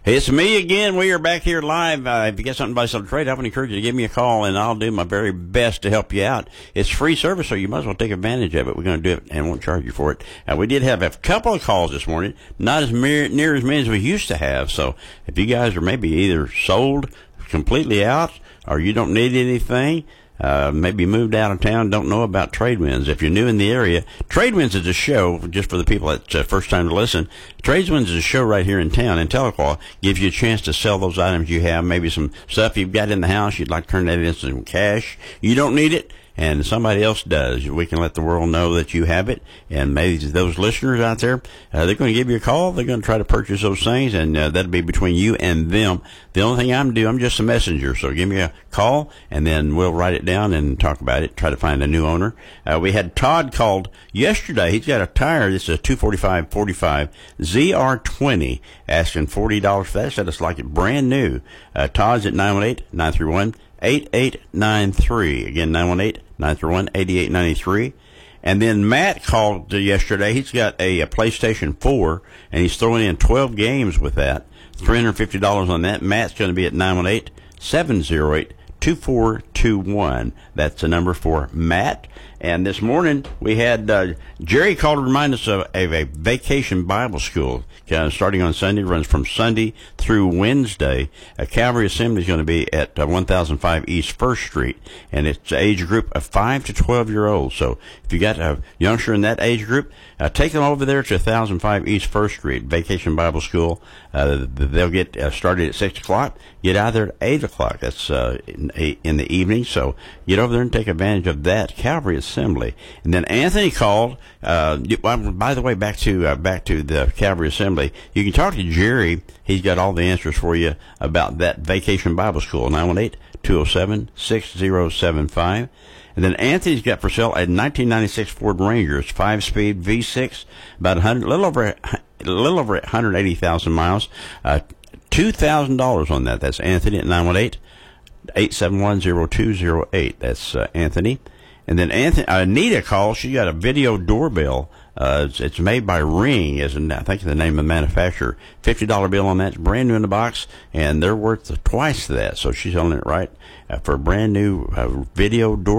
It's me again. We are back here live. If you got something to buy, something to trade, I would encourage you to give me a call, and I'll do my very best to help you out. It's free service, so you might as well take advantage of it. We're going to do it and won't charge you for it. We did have a couple of calls this morning, not as near as many as we used to have. So if you guys are maybe either sold completely out or you don't need anything, maybe moved out of town, don't know about Tradewinds. If you're new in the area, Tradewinds is a show, just for the people that's first time to listen. Tradewinds is a show right here in town, and Telequal gives you a chance to sell those items you have, maybe some stuff you've got in the house, you'd like to turn that into some cash. You don't need it, and somebody else does. We can let the world know that you have it, and maybe those listeners out there, they're going to give you a call. They're going to try to purchase those things, and that'll be between you and them. The only thing I'm just a messenger, so give me a call, and then we'll write it down and talk about it, try to find a new owner. We had Todd called yesterday. He's got a tire. This is a 245/45 ZR20, asking $40 for that. Said it's like it brand new. Todd's at 918-931-8893. Again, 918-931-8893. And then Matt called yesterday. He's got a PlayStation 4, and he's throwing in 12 games with that. $350 on that. Matt's going to be at 918-708-2421. That's the number for Matt. And this morning we had Jerry called to remind us of a vacation Bible school starting on Sunday, runs from Sunday through Wednesday. Calvary Assembly is going to be at 1005 East 1st Street, and it's an age group of 5 to 12-year-olds. So if you got a youngster in that age group, take them over there to 1005 East 1st Street, Vacation Bible School. They'll get started at 6 o'clock, get out there at 8 o'clock. That's in the evening, so get over there and take advantage of that. Calvary Assembly. And then Anthony called. By the way, back to the Calvary Assembly. You can talk to Jerry. He's got all the answers for you about that Vacation Bible School. 918-207-6075. And then Anthony's got for sale a 1996 Ford Ranger. It's 5-speed V6, about a little over 180,000 miles. $2,000 on that. That's Anthony at 918-871-0208. That's Anthony. And then Anita called. She got a video doorbell. It's made by Ring, I think the name of the manufacturer. $50 bill on that. It's brand new in the box, and they're worth twice that. So she's selling it right for a brand new video doorbell.